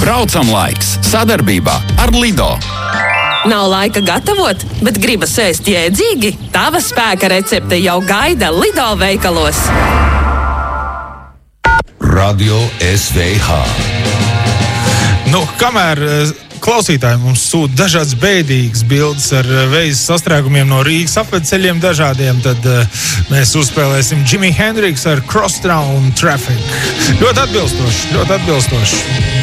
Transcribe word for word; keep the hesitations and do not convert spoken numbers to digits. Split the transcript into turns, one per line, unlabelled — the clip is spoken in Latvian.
Braucam laiks sadarbībā ar Lido.
Nav laika gatavot, bet gribas ēst jēdzīgi? Tava spēka recepte jau gaida Lido veikalos.
Radio S V H.
Nu, kamēr klausītāji mums sūta dažādas bēdīgas bildes ar veizes sastrēgumiem no Rīgas apvedceļiem dažādiem, tad uh, mēs uzspēlēsim Jimi Hendrix ar Crosstown Traffic. Ļoti atbilstoši, ļoti atbilstoši.